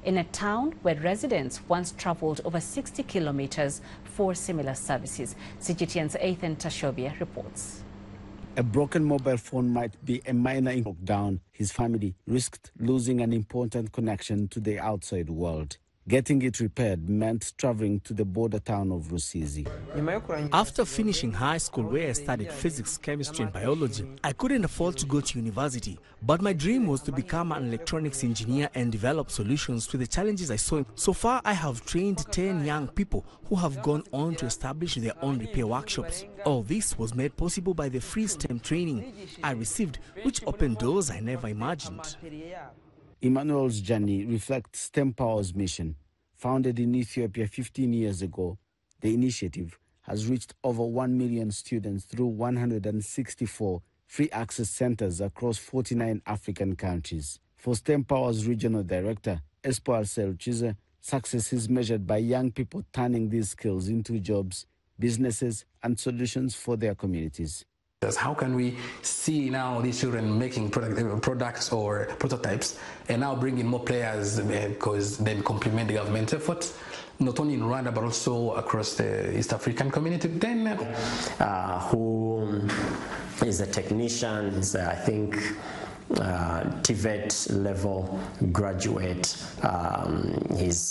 in a town where residents once traveled over 60 kilometers for similar services. CGTN's Ethan Tashobia reports. A broken mobile phone might be a minor breakdown. His family risked losing an important connection to the outside world. Getting it repaired meant traveling to the border town of Rusizi. After finishing high school, where I studied physics, chemistry and biology, I couldn't afford to go to university. But my dream was to become an electronics engineer and develop solutions to the challenges I saw. So far, I have trained 10 young people who have gone on to establish their own repair workshops. All this was made possible by the free STEM training I received, which opened doors I never imagined. Emmanuel's journey reflects STEM Power's mission. Founded in Ethiopia 15 years ago, the initiative has reached over 1 million students through 164 free access centers across 49 African countries. For STEM Power's regional director, Espoir Seruchiza, success is measured by young people turning these skills into jobs, businesses, and solutions for their communities. How can we see now these children making products or prototypes and now bring in more players because they complement the government efforts, not only in Rwanda but also across the East African community? Then who is a technician, is I think TVET level graduate. He's